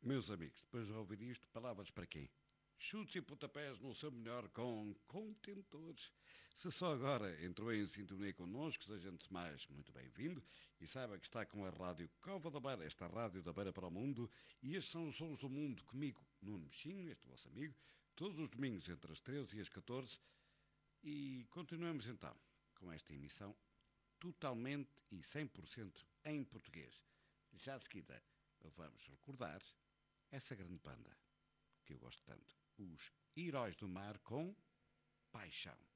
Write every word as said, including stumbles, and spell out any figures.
Meus amigos, depois de ouvir isto, palavras para quem? Chutes e pontapés no seu melhor com contentores. Se só agora entrou em sintonia connosco, seja antes de mais muito bem-vindo e saiba que está com a Rádio Cova da Beira, esta rádio da Beira para o Mundo, e estes são os Sons do Mundo comigo, Nuno Mexinho, este vosso amigo, todos os domingos entre as treze e as catorze. E continuamos então com esta emissão totalmente e cem por cento em português. Já de seguida vamos recordar essa grande banda que eu gosto tanto, os Heróis do Mar com Paixão.